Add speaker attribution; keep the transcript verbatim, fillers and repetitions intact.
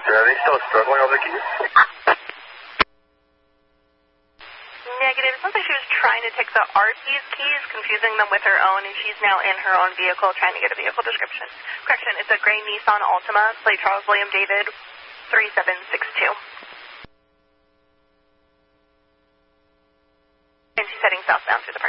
Speaker 1: Are they still struggling over the keys?
Speaker 2: Negative. It sounds like she was trying to take the R T's keys, confusing them with her own, and she's now in her own vehicle trying to get a vehicle description. Correction, it's a gray Nissan Altima, plate Charles William David, three seven six two. And she's heading southbound through the parking